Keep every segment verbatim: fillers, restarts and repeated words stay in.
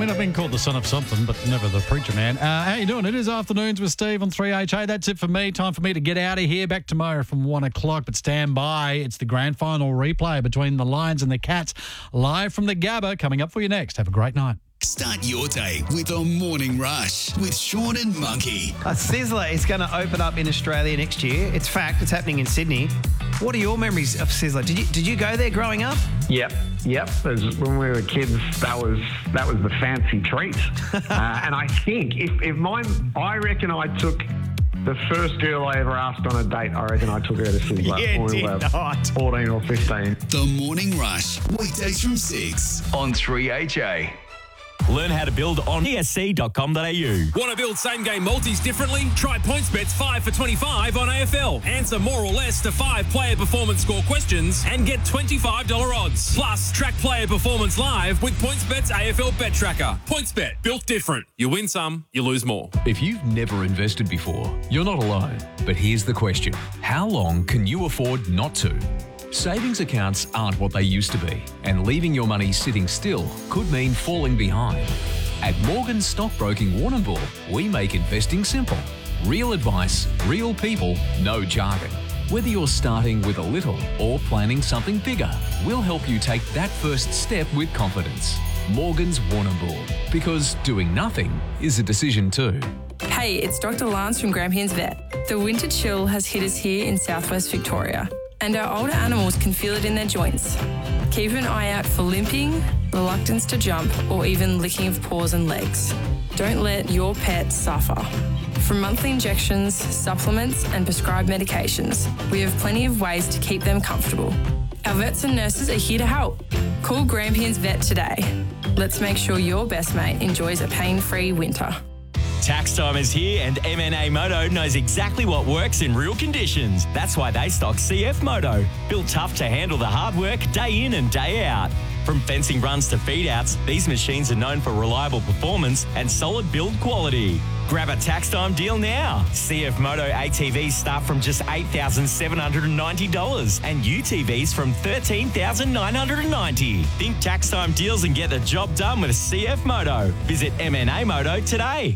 mean, I've been called the son of something, but never the preacher man. Uh, how you doing? It is Afternoons with Steve on three H A. That's it for me. Time for me to get out of here. Back tomorrow from one o'clock, but stand by. It's the grand final replay between the Lions and the Cats, live from the Gabba, coming up for you next. Have a great night. Start your day with a morning rush with Sean and Monkey. A Sizzler is going to open up in Australia next year. It's fact. It's happening in Sydney. What are your memories of Sizzler? Did you did you go there growing up? Yep, yep. As when we were kids, that was that was the fancy treat. uh, and I think if if mine, I reckon I took the first girl I ever asked on a date. I reckon I took her to Sizzler. Yeah, when we did were not. fourteen or fifteen. The Morning Rush, weekdays from six on three H A. Learn how to build on E S C dot com dot a u. Want to build same-game multis differently? Try PointsBet's five for twenty-five on A F L. Answer more or less to five player performance score questions and get twenty-five dollars odds. Plus, track player performance live with PointsBet's A F L Bet Tracker. PointsBet, built different. You win some, you lose more. If you've never invested before, you're not alone. But here's the question. How long can you afford not to? Savings accounts aren't what they used to be, and leaving your money sitting still could mean falling behind. At Morgan Stockbroking Warrnambool, we make investing simple. Real advice, real people, no jargon. Whether you're starting with a little or planning something bigger, we'll help you take that first step with confidence. Morgan's Warrnambool, because doing nothing is a decision too. Hey, it's Doctor Lance from Grampians Vet. The winter chill has hit us here in southwest Victoria, and our older animals can feel it in their joints. Keep an eye out for limping, reluctance to jump, or even licking of paws and legs. Don't let your pet suffer. From monthly injections, supplements, and prescribed medications, we have plenty of ways to keep them comfortable. Our vets and nurses are here to help. Call Grampians Vet today. Let's make sure your best mate enjoys a pain-free winter. Tax time is here and M N A Moto knows exactly what works in real conditions. That's why they stock C F Moto, built tough to handle the hard work day in and day out. From fencing runs to feed outs, these machines are known for reliable performance and solid build quality. Grab a tax time deal now. C F Moto A T Vs start from just eight thousand seven hundred ninety dollars and U T Vs from thirteen thousand nine hundred ninety dollars. Think tax time deals and get the job done with C F Moto. Visit M N A Moto today.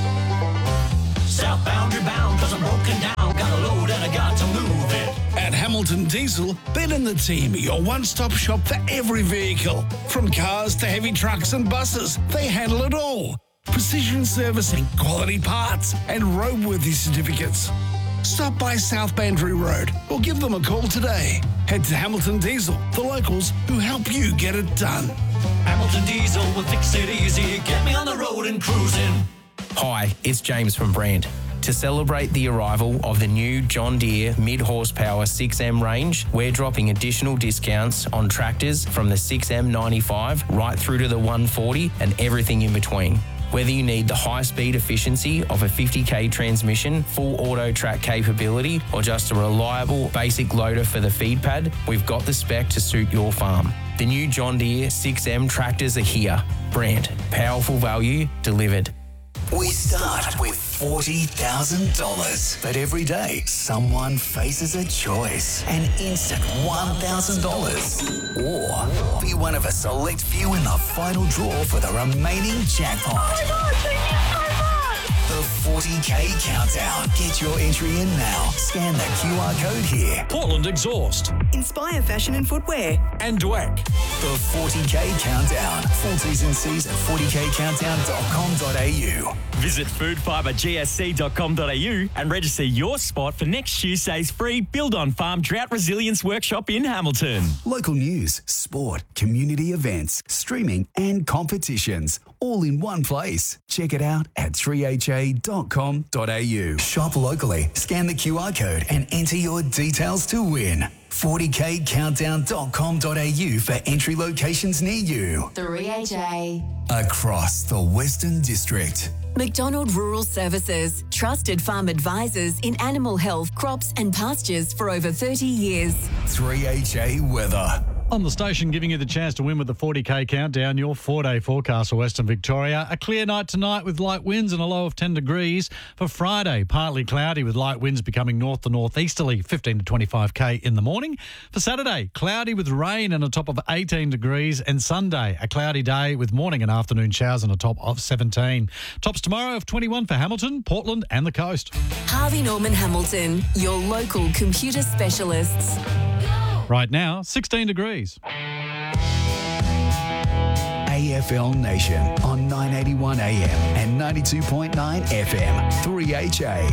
Southbound, you're bound, cause I'm broken down. Got a load and I got to move it. At Hamilton Diesel, Ben and the team are your one-stop shop for every vehicle. From cars to heavy trucks and buses, they handle it all. Precision servicing, quality parts, and roadworthy certificates. Stop by South Bandry Road or give them a call today. Head to Hamilton Diesel, the locals who help you get it done. Hamilton Diesel will fix it easy. Get me on the road and cruising. Hi, it's James from Brand. To celebrate the arrival of the new John Deere mid-horsepower six M range, we're dropping additional discounts on tractors from the six M ninety-five right through to the one forty and everything in between. Whether you need the high-speed efficiency of a fifty k transmission, full auto track capability, or just a reliable basic loader for the feed pad, we've got the spec to suit your farm. The new John Deere six M tractors are here. Brand, powerful value delivered. We start with forty thousand dollars. But every day, someone faces a choice. An instant one thousand dollars. Or be one of a select few in the final draw for the remaining jackpot. Oh my God, thank you so much! The forty k countdown. Get your entry in now. Scan the Q R code here. Portland Exhaust. Inspire Fashion and Footwear. And Dweck. The forty k countdown. Full T's and C's at forty k countdown dot com dot a u. Visit food fibre G S C dot com dot a u and register your spot for next Tuesday's free Build on Farm Drought Resilience Workshop in Hamilton. Local news, sport, community events, streaming and competitions, all in one place. Check it out at three h a dot com dot a u. Shop locally, scan the Q R code and enter your details to win. forty k countdown dot com dot a u for entry locations near you. three H A. Across the Western District. McDonald Rural Services, trusted farm advisors in animal health, crops and pastures for over thirty years. three H A weather. On the station, giving you the chance to win with the forty K countdown, your four-day forecast for Western Victoria. A clear night tonight with light winds and a low of ten degrees. For Friday, partly cloudy with light winds becoming north to northeasterly, fifteen to twenty-five K in the morning. For Saturday, cloudy with rain and a top of eighteen degrees. And Sunday, a cloudy day with morning and afternoon showers and a top of seventeen. Tops tomorrow of twenty-one for Hamilton, Portland and the coast. Harvey Norman Hamilton, your local computer specialists. Right now, sixteen degrees. A F L Nation on nine eighty-one A M and ninety-two point nine F M, three H A.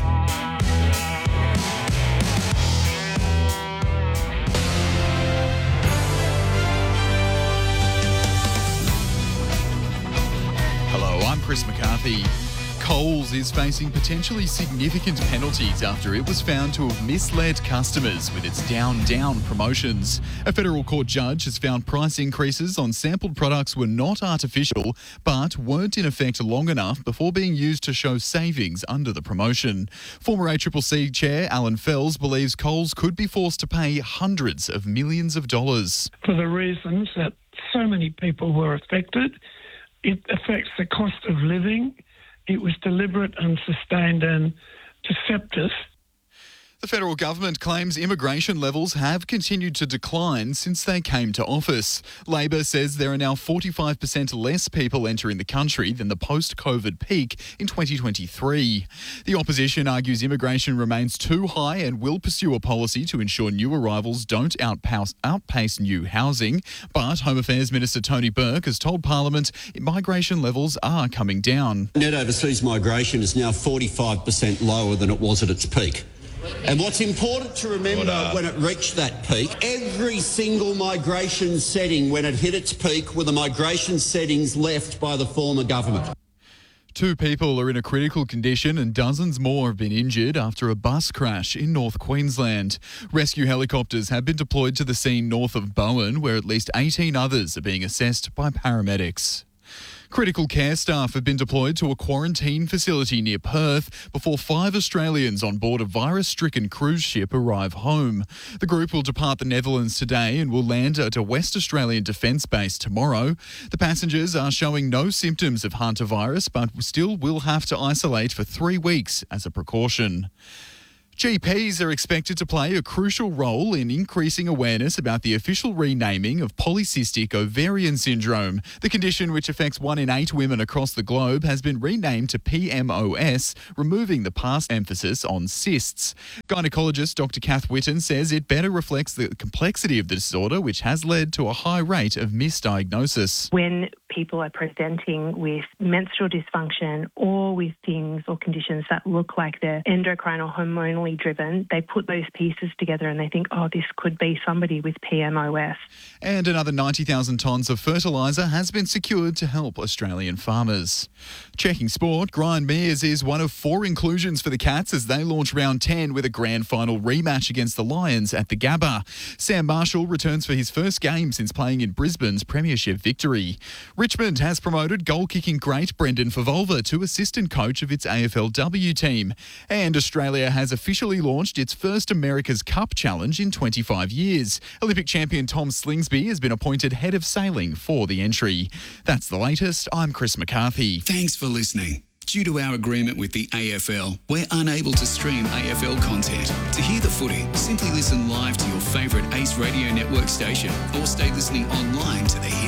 Hello, I'm Chris McCarthy. Coles is facing potentially significant penalties after it was found to have misled customers with its Down Down promotions. A federal court judge has found price increases on sampled products were not artificial, but weren't in effect long enough before being used to show savings under the promotion. Former A C C C Chair Alan Fells believes Coles could be forced to pay hundreds of millions of dollars. For the reasons that so many people were affected, it affects the cost of living. It was deliberate, unsustained and deceptive. The federal government claims immigration levels have continued to decline since they came to office. Labor says there are now forty-five percent less people entering the country than the post-COVID peak in twenty twenty-three. The opposition argues immigration remains too high and will pursue a policy to ensure new arrivals don't outpace, outpace new housing. But Home Affairs Minister Tony Burke has told Parliament migration levels are coming down. Net overseas migration is now forty-five percent lower than it was at its peak. And what's important to remember when it reached that peak, every single migration setting when it hit its peak were the migration settings left by the former government. Two people are in a critical condition and dozens more have been injured after a bus crash in North Queensland. Rescue helicopters have been deployed to the scene north of Bowen, where at least eighteen others are being assessed by paramedics. Critical care staff have been deployed to a quarantine facility near Perth before five Australians on board a virus-stricken cruise ship arrive home. The group will depart the Netherlands today and will land at a West Australian defence base tomorrow. The passengers are showing no symptoms of hantavirus but still will have to isolate for three weeks as a precaution. G Ps are expected to play a crucial role in increasing awareness about the official renaming of polycystic ovarian syndrome. The condition, which affects one in eight women across the globe, has been renamed to P M O S, removing the past emphasis on cysts. Gynecologist Doctor Kath Witten says it better reflects the complexity of the disorder, which has led to a high rate of misdiagnosis. When people are presenting with menstrual dysfunction or with things or conditions that look like they're endocrine or hormonally driven, they put those pieces together and they think, oh, this could be somebody with P M O S. And another ninety thousand tonnes of fertiliser has been secured to help Australian farmers. Checking sport, Brian Mears is one of four inclusions for the Cats as they launch round ten with a grand final rematch against the Lions at the Gabba. Sam Marshall returns for his first game since playing in Brisbane's premiership victory. Richmond has promoted goal-kicking great Brendan Favolva to assistant coach of its A F L W team. And Australia has officially launched its first America's Cup Challenge in twenty-five years. Olympic champion Tom Slingsby has been appointed head of sailing for the entry. That's the latest. I'm Chris McCarthy. Thanks for listening. Due to our agreement with the A F L, we're unable to stream A F L content. To hear the footy, simply listen live to your favourite Ace Radio Network station or stay listening online to the Hit